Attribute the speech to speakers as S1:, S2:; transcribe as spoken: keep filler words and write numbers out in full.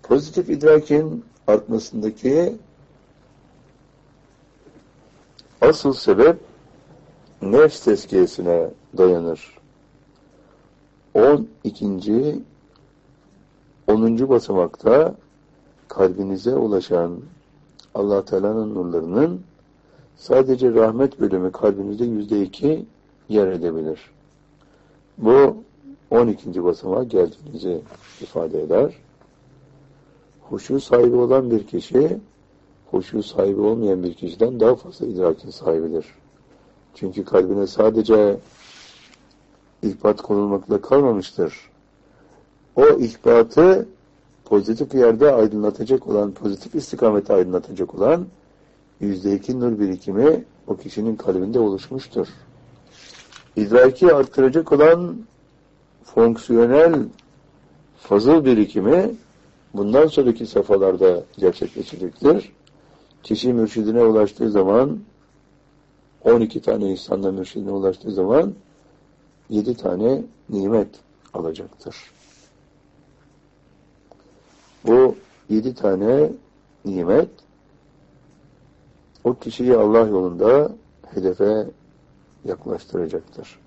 S1: Pozitif idrakin artmasındaki asıl sebep nefs tezkiyesine dayanır. on ikinci onuncu basamakta kalbinize ulaşan Allah Teala'nın nurlarının sadece rahmet bölümü kalbinizde yüzde iki yer edebilir. Bu on ikinci basamağa geldiğinizi ifade eder. Huşu sahibi olan bir kişi, huşu sahibi olmayan bir kişiden daha fazla idrakin sahibidir. Çünkü kalbine sadece ihbat konulmakla kalmamıştır. O ihbatı pozitif yerde aydınlatacak olan, pozitif istikamete aydınlatacak olan yüzde iki nur birikimi o kişinin kalbinde oluşmuştur. İdraki arttıracak olan fonksiyonel fazıl birikimi bundan sonraki safhalarda gerçekleşecektir. Kişi mürşidine ulaştığı zaman, on iki tane insanla mürşidine ulaştığı zaman yedi tane nimet alacaktır. Bu yedi tane nimet o kişiyi Allah yolunda hedefe yaklaştıracaktır.